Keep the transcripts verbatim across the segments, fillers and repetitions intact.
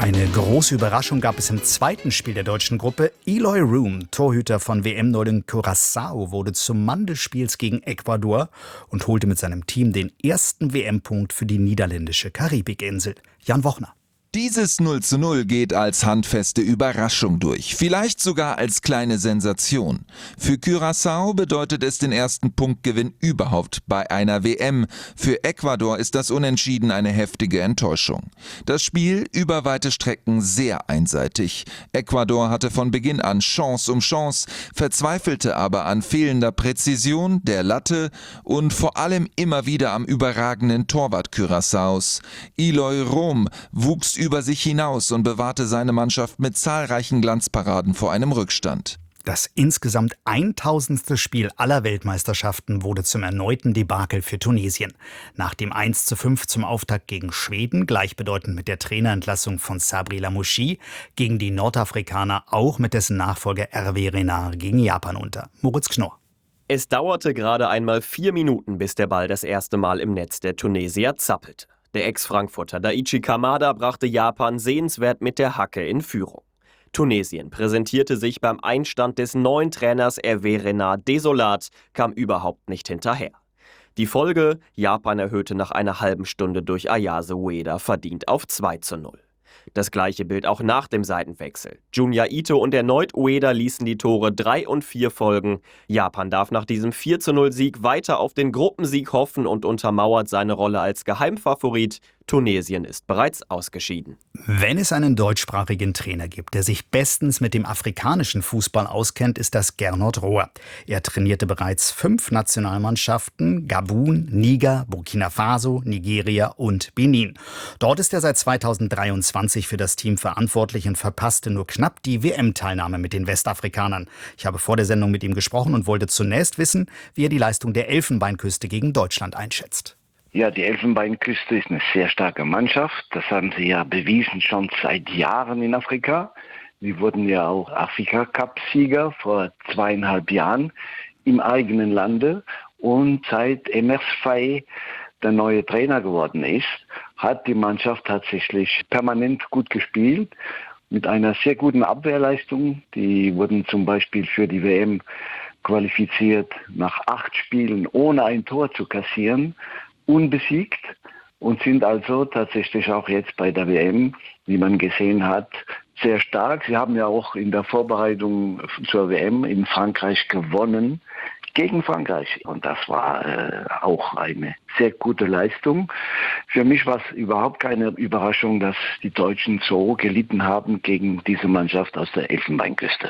Eine große Überraschung gab es im zweiten Spiel der deutschen Gruppe. Eloy Room, Torhüter von W M-Neuling Curaçao, wurde zum Mann des Spiels gegen Ecuador und holte mit seinem Team den ersten W M-Punkt für die niederländische Karibikinsel. Jan Wochner. Dieses null zu null geht als handfeste Überraschung durch, vielleicht sogar als kleine Sensation. Für Curaçao bedeutet es den ersten Punktgewinn überhaupt bei einer W M. Für Ecuador ist das Unentschieden eine heftige Enttäuschung. Das Spiel über weite Strecken sehr einseitig. Ecuador hatte von Beginn an Chance um Chance, verzweifelte aber an fehlender Präzision, der Latte und vor allem immer wieder am überragenden Torwart Curaçaos. Eloy Room wuchs über sich hinaus und bewahrte seine Mannschaft mit zahlreichen Glanzparaden vor einem Rückstand. Das insgesamt tausendste Spiel aller Weltmeisterschaften wurde zum erneuten Debakel für Tunesien. Nach dem eins zu fünf zum Auftakt gegen Schweden, gleichbedeutend mit der Trainerentlassung von Sabri Lamouchi, gegen die Nordafrikaner auch mit dessen Nachfolger Hervé Renard gegen Japan unter. Moritz Knorr. Es dauerte gerade einmal vier Minuten, bis der Ball das erste Mal im Netz der Tunesier zappelte. Der Ex-Frankfurter Daichi Kamada brachte Japan sehenswert mit der Hacke in Führung. Tunesien präsentierte sich beim Einstand des neuen Trainers Hervé Renard desolat, kam überhaupt nicht hinterher. Die Folge: Japan erhöhte nach einer halben Stunde durch Ayase Ueda verdient auf zwei zu null. Das gleiche Bild auch nach dem Seitenwechsel. Junya Ito und erneut Ueda ließen die Tore drei und vier folgen. Japan darf nach diesem vier zu null Sieg weiter auf den Gruppensieg hoffen und untermauert seine Rolle als Geheimfavorit. Tunesien ist bereits ausgeschieden. Wenn es einen deutschsprachigen Trainer gibt, der sich bestens mit dem afrikanischen Fußball auskennt, ist das Gernot Rohr. Er trainierte bereits fünf Nationalmannschaften: Gabun, Niger, Burkina Faso, Nigeria und Benin. Dort ist er seit zweitausenddreiundzwanzig für das Team verantwortlich und verpasste nur knapp die W M-Teilnahme mit den Westafrikanern. Ich habe vor der Sendung mit ihm gesprochen und wollte zunächst wissen, wie er die Leistung der Elfenbeinküste gegen Deutschland einschätzt. Ja, die Elfenbeinküste ist eine sehr starke Mannschaft. Das haben sie ja bewiesen schon seit Jahren in Afrika. Sie wurden ja auch Afrika-Cup-Sieger vor zweieinhalb Jahren im eigenen Lande. Und seit Emers Faye der neue Trainer geworden ist, hat die Mannschaft tatsächlich permanent gut gespielt. Mit einer sehr guten Abwehrleistung. Die wurden zum Beispiel für die W M qualifiziert, nach acht Spielen ohne ein Tor zu kassieren, unbesiegt, und sind also tatsächlich auch jetzt bei der W M, wie man gesehen hat, sehr stark. Sie haben ja auch in der Vorbereitung zur W M in Frankreich gewonnen, gegen Frankreich. Und das war äh, auch eine sehr gute Leistung. Für mich war es überhaupt keine Überraschung, dass die Deutschen so gelitten haben gegen diese Mannschaft aus der Elfenbeinküste.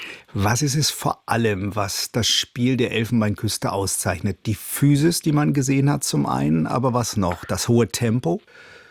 Was ist es vor allem, was das Spiel der Elfenbeinküste auszeichnet? Die Physis, die man gesehen hat zum einen, aber was noch? Das hohe Tempo?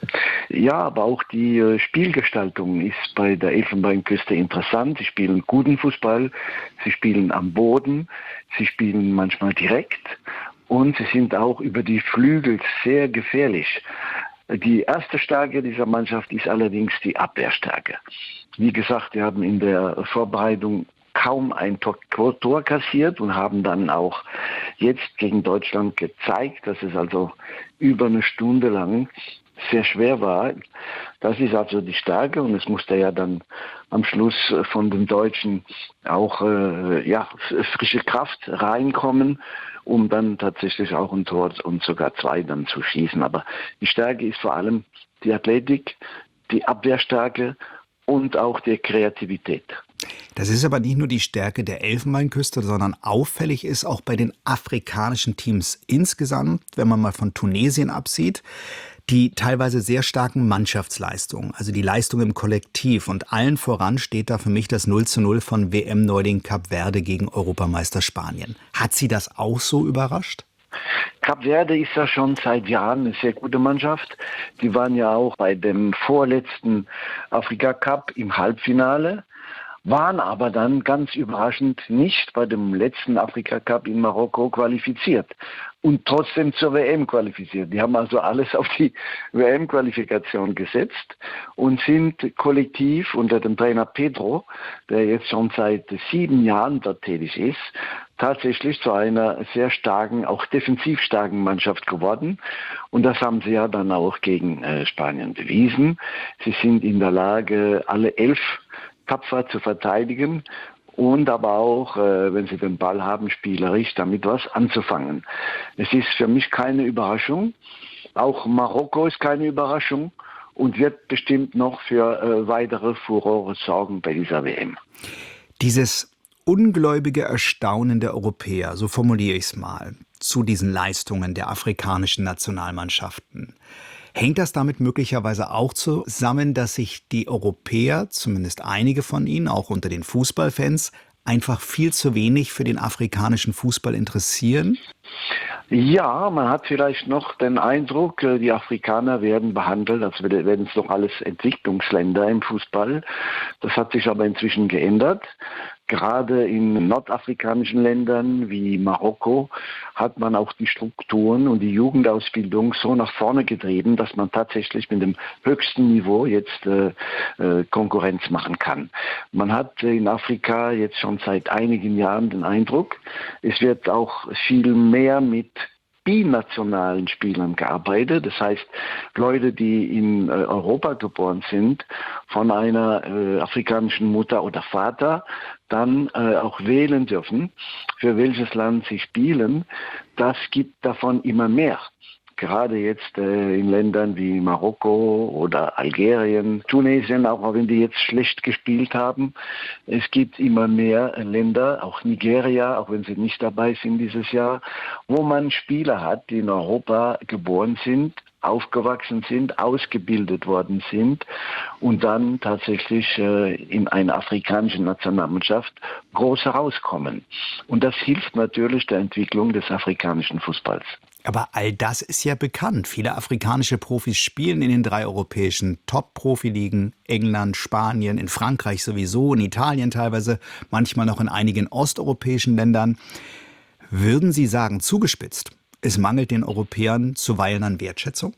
Ja, aber auch die äh, Spielgestaltung ist bei der Elfenbeinküste interessant. Sie spielen guten Fußball, sie spielen am Boden, sie spielen manchmal direkt und sie sind auch über die Flügel sehr gefährlich. Die erste Stärke dieser Mannschaft ist allerdings die Abwehrstärke. Wie gesagt, wir haben in der Vorbereitung kaum ein Tor, Tor kassiert und haben dann auch jetzt gegen Deutschland gezeigt, dass es also über eine Stunde lang sehr schwer war. Das ist also die Stärke, und es musste ja dann am Schluss von den Deutschen auch äh, ja, frische Kraft reinkommen, um dann tatsächlich auch ein Tor und sogar zwei dann zu schießen. Aber die Stärke ist vor allem die Athletik, die Abwehrstärke und auch die Kreativität. Das ist aber nicht nur die Stärke der Elfenbeinküste, sondern auffällig ist auch bei den afrikanischen Teams insgesamt, wenn man mal von Tunesien absieht, die teilweise sehr starken Mannschaftsleistungen, also die Leistung im Kollektiv. Und allen voran steht da für mich das null zu null von W M-Neuling Kap Verde gegen Europameister Spanien. Hat Sie das auch so überrascht? Kap Verde ist ja schon seit Jahren eine sehr gute Mannschaft. Die waren ja auch bei dem vorletzten Afrika Cup im Halbfinale, waren aber dann ganz überraschend nicht bei dem letzten Afrika Cup in Marokko qualifiziert und trotzdem zur W M qualifiziert. Die haben also alles auf die W M-Qualifikation gesetzt und sind kollektiv unter dem Trainer Pedro, der jetzt schon seit sieben Jahren dort tätig ist, tatsächlich zu einer sehr starken, auch defensiv starken Mannschaft geworden. Und das haben sie ja dann auch gegen äh, Spanien bewiesen. Sie sind in der Lage, alle elf tapfer zu verteidigen und aber auch, äh, wenn sie den Ball haben, spielerisch damit was anzufangen. Es ist für mich keine Überraschung. Auch Marokko ist keine Überraschung und wird bestimmt noch für äh, weitere Furore sorgen bei dieser W M. Dieses ungläubige Erstaunen der Europäer, so formuliere ich es mal, zu diesen Leistungen der afrikanischen Nationalmannschaften. Hängt das damit möglicherweise auch zusammen, dass sich die Europäer, zumindest einige von ihnen, auch unter den Fußballfans, einfach viel zu wenig für den afrikanischen Fußball interessieren? Ja, man hat vielleicht noch den Eindruck, die Afrikaner werden behandelt, als wären es doch alles Entwicklungsländer im Fußball. Das hat sich aber inzwischen geändert. Gerade in nordafrikanischen Ländern wie Marokko hat man auch die Strukturen und die Jugendausbildung so nach vorne getrieben, dass man tatsächlich mit dem höchsten Niveau jetzt äh, äh, Konkurrenz machen kann. Man hat in Afrika jetzt schon seit einigen Jahren den Eindruck, es wird auch viel mehr mit binationalen Spielern gearbeitet. Das heißt, Leute, die in äh, Europa geboren sind, von einer äh, afrikanischen Mutter oder Vater, dann äh, auch wählen dürfen, für welches Land sie spielen. Das gibt davon immer mehr. Gerade jetzt äh, in Ländern wie Marokko oder Algerien, Tunesien, auch wenn die jetzt schlecht gespielt haben. Es gibt immer mehr Länder, auch Nigeria, auch wenn sie nicht dabei sind dieses Jahr, wo man Spieler hat, die in Europa geboren sind, aufgewachsen sind, ausgebildet worden sind und dann tatsächlich äh, in einer afrikanischen Nationalmannschaft groß herauskommen. Und das hilft natürlich der Entwicklung des afrikanischen Fußballs. Aber all das ist ja bekannt. Viele afrikanische Profis spielen in den drei europäischen Top-Profiligen, England, Spanien, in Frankreich sowieso, in Italien teilweise, manchmal noch in einigen osteuropäischen Ländern. Würden Sie sagen, zugespitzt, es mangelt den Europäern zuweilen an Wertschätzung?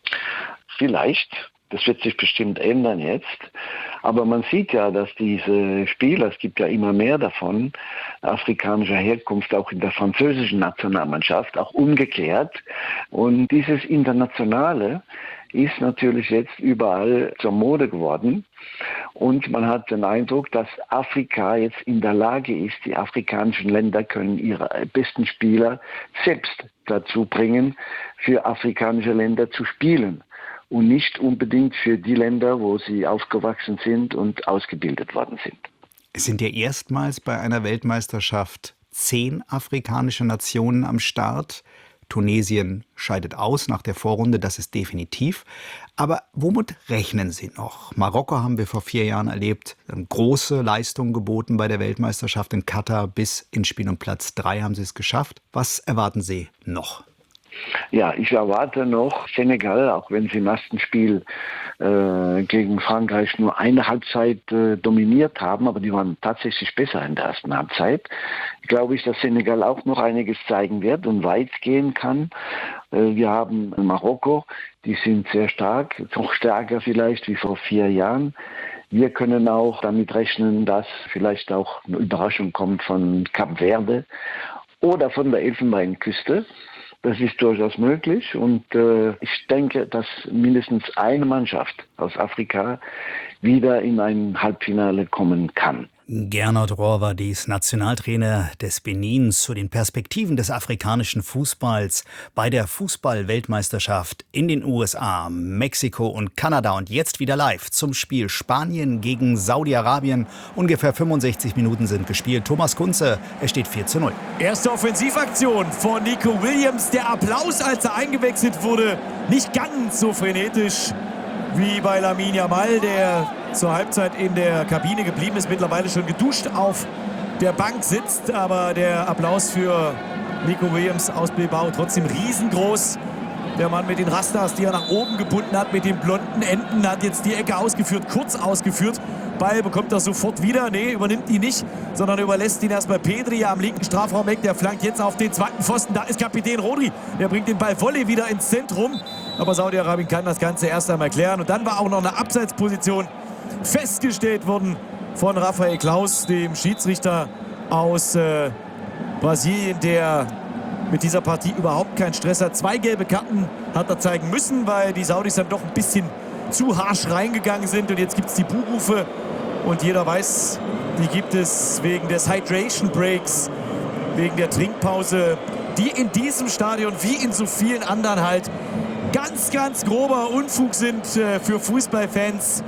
Vielleicht. Das wird sich bestimmt ändern jetzt. Aber man sieht ja, dass diese Spieler, es gibt ja immer mehr davon, afrikanischer Herkunft, auch in der französischen Nationalmannschaft, auch umgekehrt. Und dieses Internationale ist natürlich jetzt überall zur Mode geworden. Und man hat den Eindruck, dass Afrika jetzt in der Lage ist, die afrikanischen Länder können ihre besten Spieler selbst dazu bringen, für afrikanische Länder zu spielen. Und nicht unbedingt für die Länder, wo sie aufgewachsen sind und ausgebildet worden sind. Es sind ja erstmals bei einer Weltmeisterschaft zehn afrikanische Nationen am Start. Tunesien scheidet aus nach der Vorrunde, das ist definitiv. Aber womit rechnen Sie noch? Marokko haben wir vor vier Jahren erlebt, haben große Leistungen geboten bei der Weltmeisterschaft in Katar. Bis ins Spiel um Platz drei haben sie es geschafft. Was erwarten Sie noch? Ja, ich erwarte noch Senegal, auch wenn sie im ersten Spiel äh, gegen Frankreich nur eine Halbzeit äh, dominiert haben, aber die waren tatsächlich besser in der ersten Halbzeit. Glaube ich, dass Senegal auch noch einiges zeigen wird und weit gehen kann. Äh, wir haben Marokko, die sind sehr stark, noch stärker vielleicht wie vor vier Jahren. Wir können auch damit rechnen, dass vielleicht auch eine Überraschung kommt von Kap Verde oder von der Elfenbeinküste. Das ist durchaus möglich und äh, ich denke, dass mindestens eine Mannschaft aus Afrika wieder in ein Halbfinale kommen kann. Gernot Rohr war dies, Nationaltrainer des Benins, zu den Perspektiven des afrikanischen Fußballs bei der Fußball-Weltmeisterschaft in den U S A, Mexiko und Kanada. Und jetzt wieder live zum Spiel Spanien gegen Saudi-Arabien. Ungefähr fünfundsechzig Minuten sind gespielt. Thomas Kunze, es steht vier zu null. Erste Offensivaktion von Nico Williams. Der Applaus, als er eingewechselt wurde, nicht ganz so frenetisch wie bei Lamine Yamal, der zur Halbzeit in der Kabine geblieben ist, mittlerweile schon geduscht auf der Bank sitzt. Aber der Applaus für Nico Williams aus Bilbao trotzdem riesengroß. Der Mann mit den Rastas, die er nach oben gebunden hat, mit den blonden Enden, hat jetzt die Ecke ausgeführt, kurz ausgeführt. Ball bekommt er sofort wieder. Nee, übernimmt ihn nicht, sondern überlässt ihn erstmal Pedri am linken Strafraum weg. Der flankt jetzt auf den zweiten Pfosten. Da ist Kapitän Rodri. Der bringt den Ball Volley wieder ins Zentrum. Aber Saudi-Arabien kann das Ganze erst einmal klären. Und dann war auch noch eine Abseitsposition festgestellt worden von Raphael Klaus, dem Schiedsrichter aus äh, Brasilien, der mit dieser Partie überhaupt keinen Stress hat. Zwei gelbe Karten hat er zeigen müssen, weil die Saudis dann doch ein bisschen zu harsch reingegangen sind. Und jetzt gibt es die Buhrufe und jeder weiß, die gibt es wegen des Hydration Breaks, wegen der Trinkpause, die in diesem Stadion wie in so vielen anderen halt ganz, ganz grober Unfug sind äh, für Fußballfans.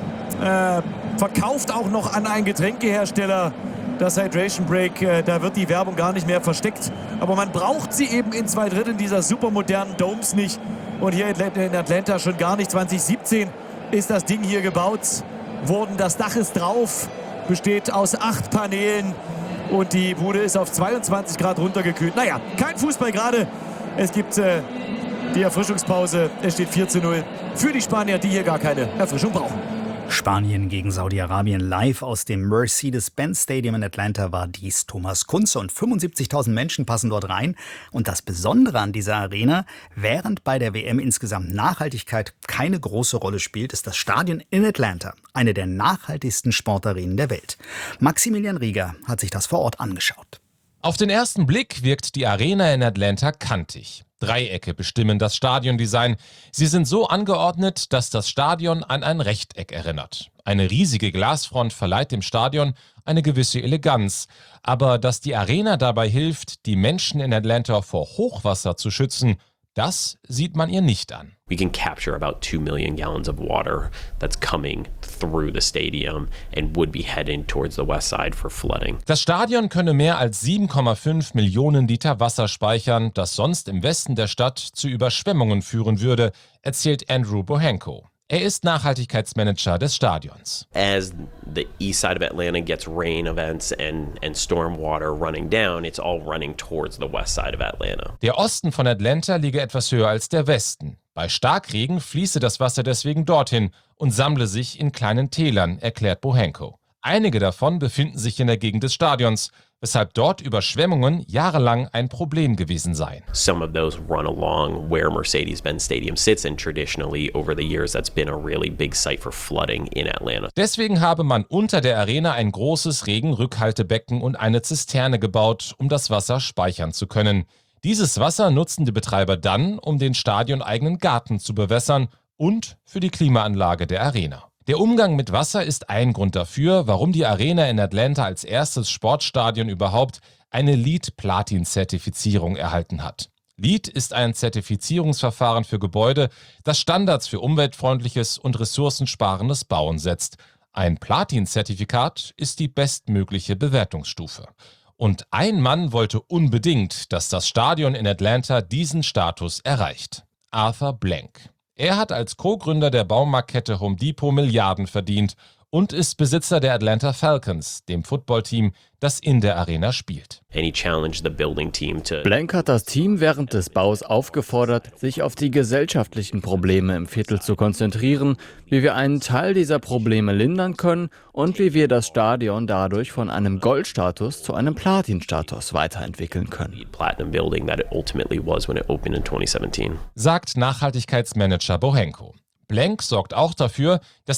Äh, verkauft auch noch an einen Getränkehersteller das Hydration Break. Äh, da wird die Werbung gar nicht mehr versteckt. Aber man braucht sie eben in zwei Dritteln dieser supermodernen Domes nicht. Und hier in Atlanta schon gar nicht. zwanzig siebzehn ist das Ding hier gebaut worden. Das Dach ist drauf, besteht aus acht Paneelen. Und die Bude ist auf zweiundzwanzig Grad runtergekühlt. Naja, kein Fußball gerade. Es gibt äh, die Erfrischungspause. Es steht vier zu null für die Spanier, die hier gar keine Erfrischung brauchen. Spanien gegen Saudi-Arabien live aus dem Mercedes-Benz Stadium in Atlanta war dies Thomas Kunze. Und fünfundsiebzigtausend Menschen passen dort rein. Und das Besondere an dieser Arena, während bei der W M insgesamt Nachhaltigkeit keine große Rolle spielt, ist das Stadion in Atlanta eine der nachhaltigsten Sportarenen der Welt. Maximilian Rieger hat sich das vor Ort angeschaut. Auf den ersten Blick wirkt die Arena in Atlanta kantig. Dreiecke bestimmen das Stadiondesign. Sie sind so angeordnet, dass das Stadion an ein Rechteck erinnert. Eine riesige Glasfront verleiht dem Stadion eine gewisse Eleganz. Aber dass die Arena dabei hilft, die Menschen in Atlanta vor Hochwasser zu schützen, das sieht man ihr nicht an. We can capture about two million gallons of water that's coming through the stadium and would be heading towards the west side for flooding. Das Stadion könne mehr als sieben Komma fünf Millionen Liter Wasser speichern, das sonst im Westen der Stadt zu Überschwemmungen führen würde, erzählt Andrew Bohenko. Er ist Nachhaltigkeitsmanager des Stadions. As the east side of Atlanta gets rain events and, and storm water running down, it's all running towards the west side of Atlanta. Der Osten von Atlanta liege etwas höher als der Westen. Bei Starkregen fließe das Wasser deswegen dorthin und sammle sich in kleinen Tälern, erklärt Bohenko. Einige davon befinden sich in der Gegend des Stadions, weshalb dort Überschwemmungen jahrelang ein Problem gewesen seien. Some of those run along where Mercedes-Benz Stadium sits, and traditionally over the years that's been a really big site for flooding in Atlanta. Deswegen habe man unter der Arena ein großes Regenrückhaltebecken und eine Zisterne gebaut, um das Wasser speichern zu können. Dieses Wasser nutzen die Betreiber dann, um den stadioneigenen Garten zu bewässern und für die Klimaanlage der Arena. Der Umgang mit Wasser ist ein Grund dafür, warum die Arena in Atlanta als erstes Sportstadion überhaupt eine LEED-Platin-Zertifizierung erhalten hat. LEED ist ein Zertifizierungsverfahren für Gebäude, das Standards für umweltfreundliches und ressourcensparendes Bauen setzt. Ein Platin-Zertifikat ist die bestmögliche Bewertungsstufe. Und ein Mann wollte unbedingt, dass das Stadion in Atlanta diesen Status erreicht: Arthur Blank. Er hat als Co-Gründer der Baumarktkette Home Depot Milliarden verdient und ist Besitzer der Atlanta Falcons, dem Footballteam, das in der Arena spielt. And he challenged the building team to Blank hat das Team während des Baus aufgefordert, sich auf die gesellschaftlichen Probleme im Viertel zu konzentrieren, wie wir einen Teil dieser Probleme lindern können und wie wir das Stadion dadurch von einem Goldstatus zu einem Platinstatus weiterentwickeln können. platinum building that it ultimately was when it opened in twenty seventeen. Sagt Nachhaltigkeitsmanager Bohenko. Blank sorgt auch dafür, dass